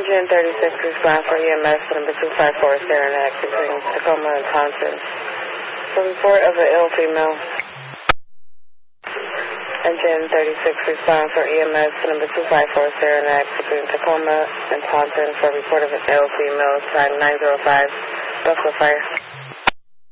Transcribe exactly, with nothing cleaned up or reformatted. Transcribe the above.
Engine thirty-six respond for E M S number two five four Saranac between Tacoma and Taunton. For report of an ill female. Engine thirty-six respond for E M S number two five four Saranac between Tacoma and Taunton for report of an ill female, time nine zero five, Buffalo Fire.